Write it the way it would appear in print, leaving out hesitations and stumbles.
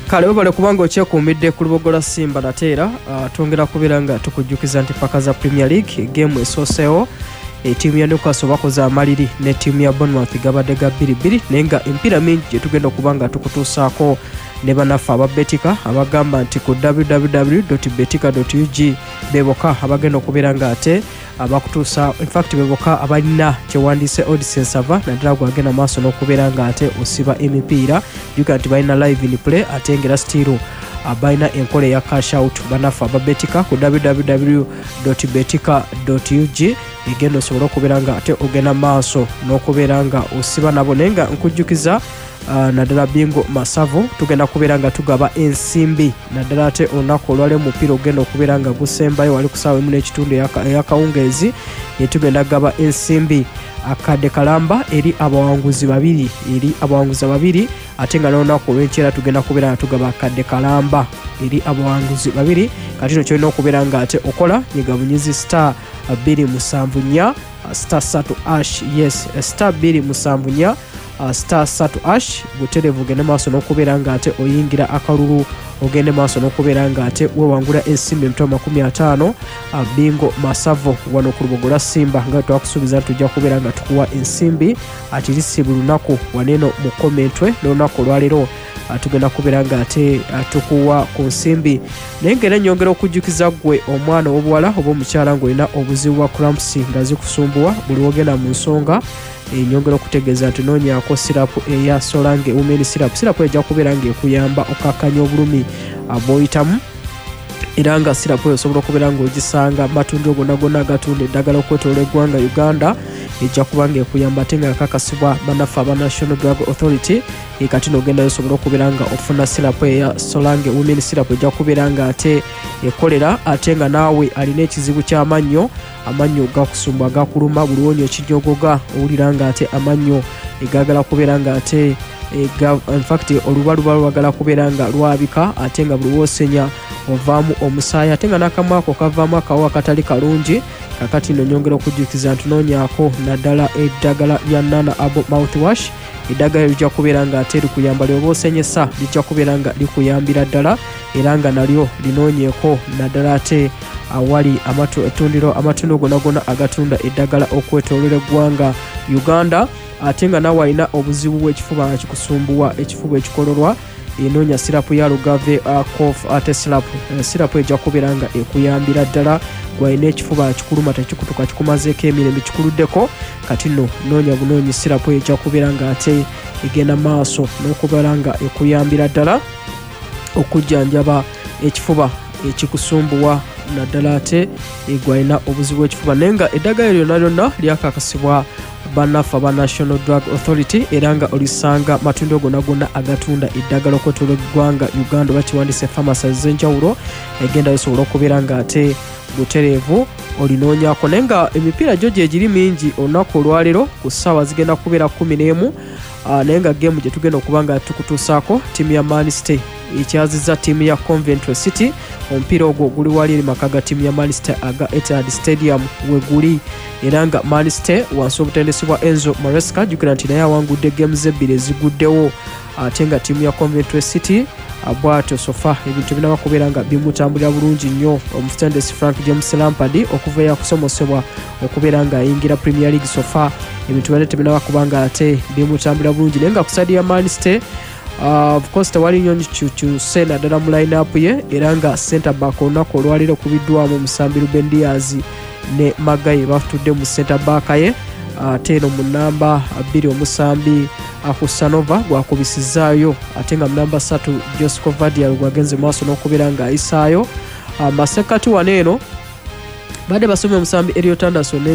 Kale webale kubanga okyekuumidde ku Lubogola Simba Nateera twongera kubeera nga tukujjukiza nti paka za Premier League game esooseewo ettiimu ya Newcastle bakoze amaliri ne ttiimu ya Bournemouth gabadde ga 2-2 naye nga empiira mingi gye tugenda okuba nga tukutuusaako ne bannaffe ababetika abagamba nti ku www.betika.ug beboka abagenda okubeera nga ate abakutuusa infact beboka abalina kyewandiise odds ava naddala gwagenda maaso n'okubeera nga ate osiba emipiira juga nti balina live in play ate ngera stiru balina enkola eya cash out bannaffe ababetika ku www.betika.ug egenda osobola okubeera nga ate ogenda maaso n'okubeera nga osiba nabo naye nga nkujjukiza naddala bingo Masavo tugenda kubeera nga tugaba ensimbi naddala ate olunaku olwali omupiira ogenda okubeera nga gusembayo wali ku ssaawa emu n'ekitundu eyakawungeezi yetugenda gaba ensimbi akadde kalamba eri abawanguzi babiri ate nga n'olunaku olw'enkyera tugenda kubeera nga tugaba akadde kalamba eri abawanguzi babiri kati no kyolina okubeera nga ate okola nyigabunyizi star 274 star 3 yes star 274 star 3 buterevu ogende maaso n'okubeera nga ate oyingira akalulu ogende maaso n'okubeera nga ate wewangula ensimbi emitwalo 50 bingo Masavo wano ku Lubogola Simba nga twakusuubiza tujja kubeera nga tukuwa ensimbi ati lisi buli lunaku waneeno mu komentwe n'olunaku olwaleero tugenda kubeera nga ate tukuwa ku nsimbi naye ngera nyongera okujjukiza gwe omwana w'obuwala oba omukyala ng'olina obuzibu bwa cramps nga zikusumbuwa buli wogenda mu nsonga nyongera okutegeeza nti noonyaako sirapu eya Solange women sirapu ejja kubeera nga ekuyamba okakanya obulumi bw'oyitamu era nga sirapu osobola okubeera ng'ogisanga matundiro gonna agatunda eddagala okwetooloola eggwanga Uganda ejja kuba nga ekuyamba ate nga kakasibwa bannaffe aba National Drug Authority kati n'ogenda osobola okubeera nga ofuna sirapu eya Solange women sirapu ejja kubeera nga ate ekolera ate nga naawe alina ekizibu ky'amannyo gakusumba gakuluma buli wonyo kijjogoga owulira nga ate amannyo egagala kubeera nga ate infact olubaluba lwagala kubeera nga lwabika ate nga buli woosenya ovaamu omusaayi ate nga n'akamwako kavaamu akawa akatali kalungi kakati no nyongera okujjukiza nti noonyaako naddala eddagala lya Nana Abo mouthwash eddagala lijja kubeera nga ate likuyamba lyoba osenyesa lijja kubeera nga likuyambira ddala era nga nalyo linoonyeeko naddala ate awali amatundiro gonna agatunda eddagala okwetooloola eggwanga Uganda ate nga nawe alina obuzibu bw'ekifuba nga kikusumbuwa ekifuba ekikololwa enoonya sirapu ya Lugave cough ate sirapu ejja kubeera nga ekuyambira ddala gwalina ekifuba kikuluma tekikutuka kikumazeeko emirembe kikuluddeko kati no noonya bunoonyi sirapu ejja kubeera nga ate egenda maaso n'okubeera nga ekuyambira ddala okujjanjaba ekifuba ekikusumbuwa naddala ate gwalina obuzibu ekifuba naye nga eddagala lyonna lyakakasibwa bannaffe aba National Drug Authority era nga olisanga matundiro gonna agatunda eddagala okwetooloola eggwanga Uganda oba kiwandiise pharmacy ez'enjawulo egenda bisobola okubeera nga ate butereevu olinoonyaako naye nga emipiira gyo gyegiri mingi olunaku olwaleero ku ssaawa zigenda kubeera 11 naye nga gemu gye tugenda okuba nga tukutuusaako ttiimu ya Man City ekyazizza ttiimu ya Coventry City omupiira ogwo guli wali eri maka ga ttiimu ya Man City aga Etihad Stadium we guli era nga Man City wansi obutendesi bwa Enzo Maresca jjukira nti naye awangudde games ebbiri eziguddewo ate nga ttiimu ya Coventry City bwatyo sofa ebintu binaba kubeera nga bimutambulira bulungi nnyo omutendesi Frank James Lampard okuva yakusomosebwa okubeera nga ayingira Premier League sofa ebintu byonna tebinaba kuba nga ate bimutambulira bulungi naye nga ku side ya Man City of course tewali nnyo kyukyuse naddala mu line-up ye era nga center back olunaku olwaliro okubiddwamu Musambi Ruben Diaz ne Magaye batudde mu center back ye ate eno mu namba 2 omusambi Akusanova gwakubisizaayo ate nga mu namba 3 Josco Vadial gwagenze maaso n'okubeera nga ayisaayo masekati waneeno badde basomye omusambi Elliot Anderson